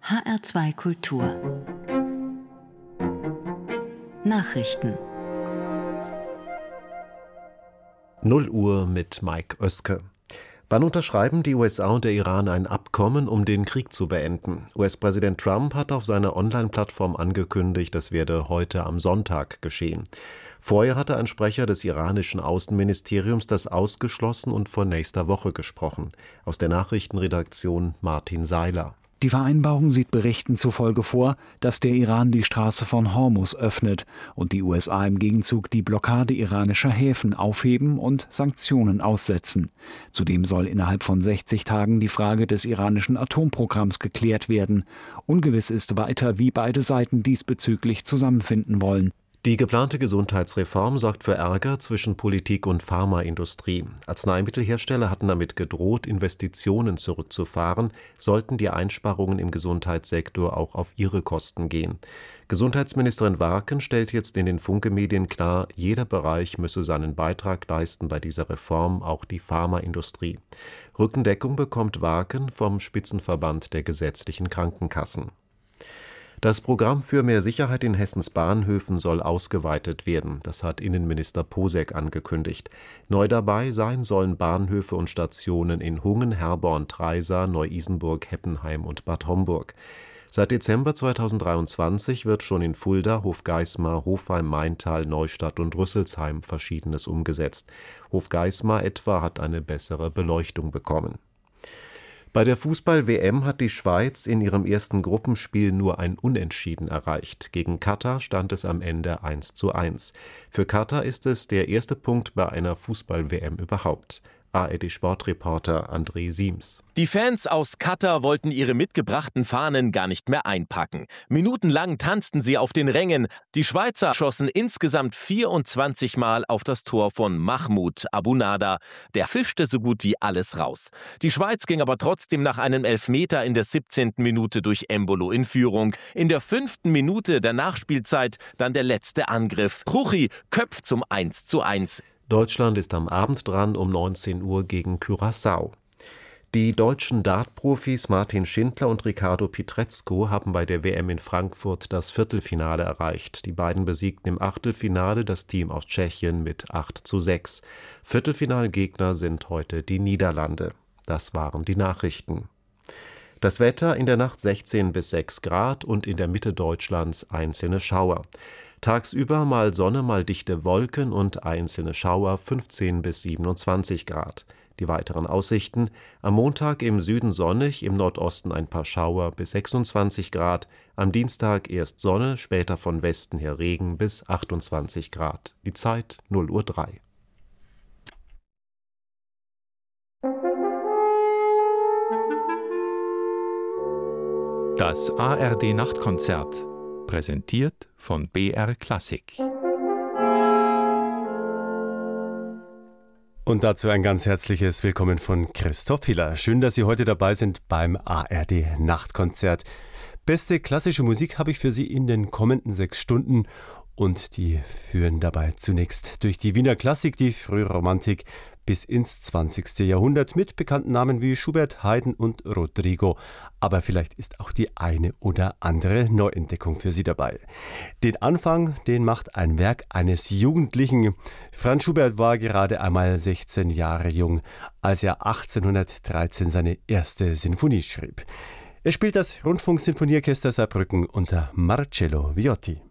HR2 Kultur Nachrichten 0 Uhr mit Mike Oeske. Wann unterschreiben die USA und der Iran ein Abkommen, um den Krieg zu beenden? US-Präsident Trump hat auf seiner Online-Plattform angekündigt, das werde heute am Sonntag geschehen. Vorher hatte ein Sprecher des iranischen Außenministeriums das ausgeschlossen und von nächster Woche gesprochen. Aus der Nachrichtenredaktion Martin Seiler. Die Vereinbarung sieht Berichten zufolge vor, dass der Iran die Straße von Hormuz öffnet und die USA im Gegenzug die Blockade iranischer Häfen aufheben und Sanktionen aussetzen. Zudem soll innerhalb von 60 Tagen die Frage des iranischen Atomprogramms geklärt werden. Ungewiss ist weiter, wie beide Seiten diesbezüglich zusammenfinden wollen. Die geplante Gesundheitsreform sorgt für Ärger zwischen Politik und Pharmaindustrie. Arzneimittelhersteller hatten damit gedroht, Investitionen zurückzufahren, sollten die Einsparungen im Gesundheitssektor auch auf ihre Kosten gehen. Gesundheitsministerin Warken stellt jetzt in den Funke-Medien klar, jeder Bereich müsse seinen Beitrag leisten bei dieser Reform, auch die Pharmaindustrie. Rückendeckung bekommt Warken vom Spitzenverband der gesetzlichen Krankenkassen. Das Programm für mehr Sicherheit in Hessens Bahnhöfen soll ausgeweitet werden. Das hat Innenminister Posek angekündigt. Neu dabei sein sollen Bahnhöfe und Stationen in Hungen, Herborn, Treisa, Neu-Isenburg, Heppenheim und Bad Homburg. Seit Dezember 2023 wird schon in Fulda, Hofgeismar, Hofheim, Maintal, Neustadt und Rüsselsheim Verschiedenes umgesetzt. Hofgeismar etwa hat eine bessere Beleuchtung bekommen. Bei der Fußball-WM hat die Schweiz in ihrem ersten Gruppenspiel nur ein Unentschieden erreicht. Gegen Katar stand es am Ende 1:1. Für Katar ist es der erste Punkt bei einer Fußball-WM überhaupt. ARD-Sportreporter André Siems. Die Fans aus Katar wollten ihre mitgebrachten Fahnen gar nicht mehr einpacken. Minutenlang tanzten sie auf den Rängen. Die Schweizer schossen insgesamt 24 Mal auf das Tor von Mahmoud Abunada. Der fischte so gut wie alles raus. Die Schweiz ging aber trotzdem nach einem Elfmeter in der 17. Minute durch Embolo in Führung. In der 5. Minute der Nachspielzeit dann der letzte Angriff. Kruchi köpft zum 1:1. Deutschland ist am Abend dran um 19 Uhr gegen Curaçao. Die deutschen Dartprofis Martin Schindler und Riccardo Pietrezco haben bei der WM in Frankfurt das Viertelfinale erreicht. Die beiden besiegten im Achtelfinale das Team aus Tschechien mit 8:6. Viertelfinalgegner sind heute die Niederlande. Das waren die Nachrichten. Das Wetter: in der Nacht 16 bis 6 Grad und in der Mitte Deutschlands einzelne Schauer. Tagsüber mal Sonne, mal dichte Wolken und einzelne Schauer, 15 bis 27 Grad. Die weiteren Aussichten: am Montag im Süden sonnig, im Nordosten ein paar Schauer bis 26 Grad. Am Dienstag erst Sonne, später von Westen her Regen bis 28 Grad. Die Zeit 0:03 Uhr. Das ARD-Nachtkonzert, präsentiert von BR Klassik. Und dazu ein ganz herzliches Willkommen von Christoph Hiller. Schön, dass Sie heute dabei sind beim ARD-Nachtkonzert. Beste klassische Musik habe ich für Sie in den kommenden 6 Stunden. Und die führen dabei zunächst durch die Wiener Klassik, die frühe Romantik bis ins 20. Jahrhundert mit bekannten Namen wie Schubert, Haydn und Rodrigo. Aber vielleicht ist auch die eine oder andere Neuentdeckung für Sie dabei. Den Anfang, den macht ein Werk eines Jugendlichen. Franz Schubert war gerade einmal 16 Jahre jung, als er 1813 seine erste Sinfonie schrieb. Er spielt das Rundfunksinfonieorchester Saarbrücken unter Marcello Viotti.